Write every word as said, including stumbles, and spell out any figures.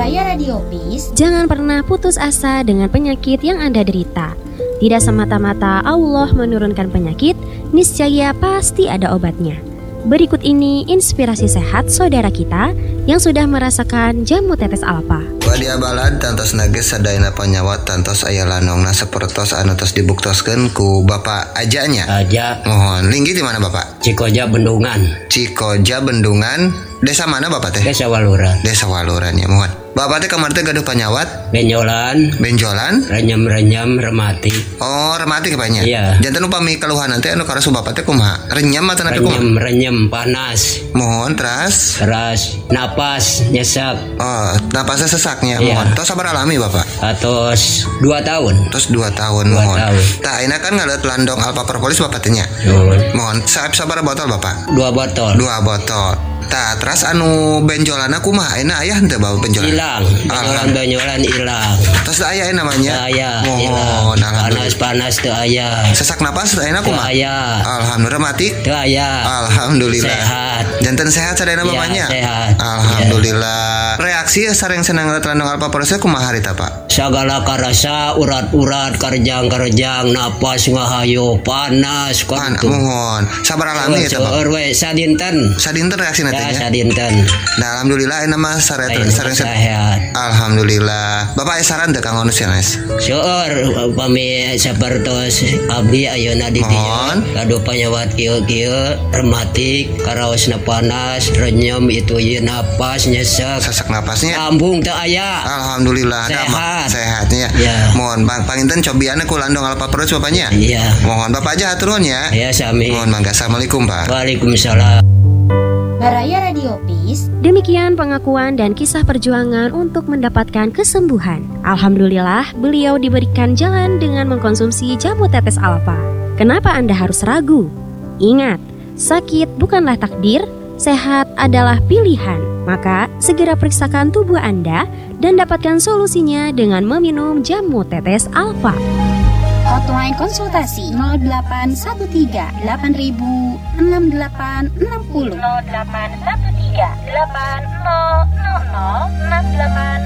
Baraya Radio Peace. Jangan pernah putus asa dengan penyakit yang Anda derita. Tidak semata-mata Allah menurunkan penyakit, niscaya pasti ada obatnya. Berikut ini inspirasi sehat saudara kita yang sudah merasakan jamu tetes alfa. Wadia balad tantos nage sadayana panyawat tantos aya lanongna sapertos anu tos dibuktoskeun ku Bapak Ajanya. Aja. Mohon linggi di mana Bapak? Cikoja Bendungan. Cikoja Bendungan. Desa mana Bapak teh? Desa Waluran. Desa Waluran ya, mohon. Bapak teh kamar teh gaduh panyawat? Benjolan. Benjolan? Renyam-renyam remati. Oh, remati kepanya. Iya. Janten upami keluhan nanti anu karasu Bapak teh kumaha? Renyam atau nanti kumaha? Renyam-renyam panas. Mohon teras. Teras napas nyesak. Oh, napasnya sesaknya. Iya. Mohon. Tos sabar alami Bapak. Atos dua tahun. Terus dua tahun Dua mohon. tahun. Tah ayeuna kan ngalet landong alpa propolis Bapak teh nya. Mohon. Mohon. Saab sabar botol Bapak. Dua botol. Dua botol. Tah terus anu benjolanna kumaha? Ayeuna aya henteu bawa benjolan? Hilang. Benjolan-benjolan hilang. Terus aya namanya? Aya. Mohon. Panas-panas teu aya. Sesak napas ayeuna kumaha? Aya. Alhamdulillah mati. Teu aya. Alhamdulillah. Sehat. Janten sehat sadayana Ya, bapaknya? sehat. Alhamdulillah. Reaksi sareng senang ngeliat landong alpa proses kumaha harita Pak? Sagala karasa urat-urat karjang-karjang napas ngahayu panas Pan, kudu. mohon. Sabar alami ya Pak. Seueur we sadinten. Sadinten reaksi nanti Ya nya? sadinten. Nah, alhamdulillah ini mah sareng Ayeuna sareng sehat. Alhamdulillah. Bapak aya saran teu kanggo nu sanes? Seueur upami sapertos abdi ayeuna di dieu Mohon. kadu panyawat kieu-kieu rematik karaosna panas renyem itu ieu napas nyesek Sesak napasnya. lambung teu aya. Alhamdulillah. Ada Sehat. mah sehatnya. Ya. Mohon Bang panginten cobianna ku landong alpa perut bapaknya. Iya. Mohon Bapak aja hatur nuhun ya. Ya sami. Mohon mangga. Assalamualaikum Pak. Waalaikumsalam. Baraya Radio Peace. Demikian pengakuan dan kisah perjuangan untuk mendapatkan kesembuhan. Alhamdulillah, beliau diberikan jalan dengan mengkonsumsi jamu tetes alfa. Kenapa Anda harus ragu? Ingat, sakit bukanlah takdir, sehat adalah pilihan. Maka, segera periksakan tubuh Anda dan dapatkan solusinya dengan meminum jamu tetes alfa. Hotline konsultasi nol delapan satu tiga delapan ribu enam delapan enam nol nol delapan satu tiga delapan nol nol nol enam delapan